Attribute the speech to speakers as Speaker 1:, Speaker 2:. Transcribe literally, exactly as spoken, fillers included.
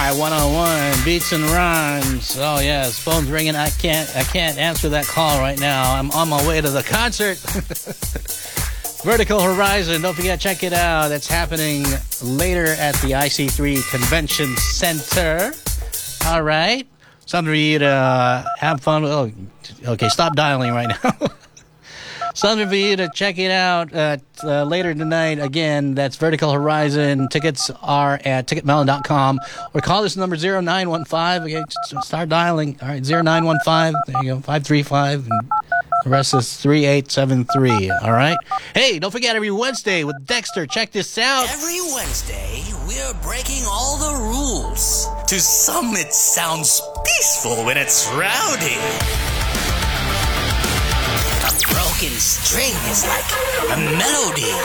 Speaker 1: Y one oh one Beats and Rhymes. Oh yes, phone's ringing. I can't I can't answer that call right now. I'm on my way to the concert. Vertical Horizon. Don't forget, check it out. It's happening later at the I C three Convention Center. All right. Something for you to uh, have fun with. Oh, okay, stop dialing right now. Something for you to check it out uh, uh, later tonight. Again, that's Vertical Horizon. Tickets are at ticket melon dot com. Or call this number zero nine one five. Okay, start dialing. All right, zero nine one five. There you go, five three five. And the rest is three eight seven three. All right? Hey, don't forget every Wednesday with Dexter. Check this out.
Speaker 2: Every Wednesday, we're breaking all the rules. To some, it sounds peaceful when it's rowdy. A broken string is like a melody.